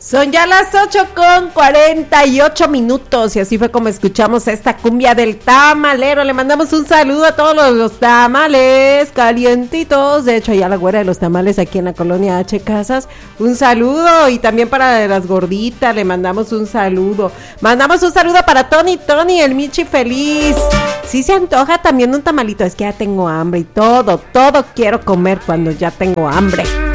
Son ya las 8:48 y así fue como escuchamos esta cumbia del tamalero. Le mandamos un saludo a todos los tamales calientitos. De hecho, allá la güera de los tamales aquí en la colonia H Casas. Un saludo y también para las gorditas le mandamos un saludo. Mandamos un saludo para Tony, el Michi feliz. Sí se antoja también un tamalito, es que ya tengo hambre y todo quiero comer cuando ya tengo hambre.